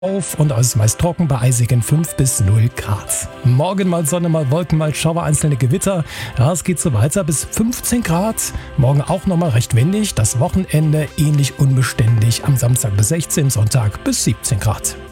auf und es ist meist trocken bei eisigen 5 bis 0 Grad. Morgen mal Sonne, mal Wolken, mal Schauer, einzelne Gewitter. Ja, es geht so weiter bis 15 Grad. Morgen auch nochmal recht windig. Das Wochenende ähnlich unbeständig. Am Samstag bis 16, Sonntag bis 17 Grad.